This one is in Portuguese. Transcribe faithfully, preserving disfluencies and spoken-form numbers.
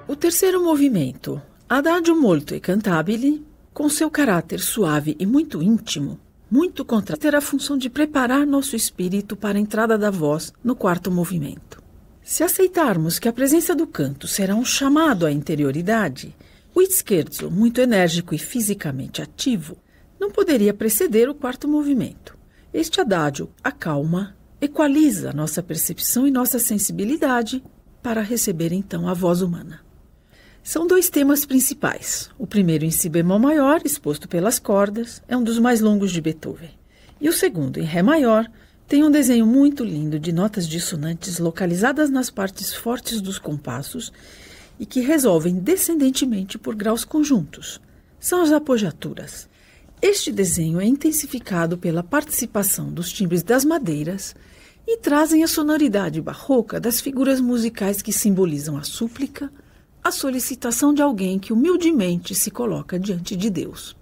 O terceiro movimento, Adagio molto e cantabile, com seu caráter suave e muito íntimo, muito contraste, terá a função de preparar nosso espírito para a entrada da voz no quarto movimento. Se aceitarmos que a presença do canto será um chamado à interioridade, o scherzo, muito enérgico e fisicamente ativo, não poderia preceder o quarto movimento. Este adagio acalma, equaliza nossa percepção e nossa sensibilidade para receber então a voz humana. São dois temas principais. O primeiro em si bemol maior, exposto pelas cordas, é um dos mais longos de Beethoven. E o segundo, em ré maior, tem um desenho muito lindo de notas dissonantes localizadas nas partes fortes dos compassos e que resolvem descendentemente por graus conjuntos. São as apogiaturas. Este desenho é intensificado pela participação dos timbres das madeiras e trazem a sonoridade barroca das figuras musicais que simbolizam a súplica, a solicitação de alguém que humildemente se coloca diante de Deus.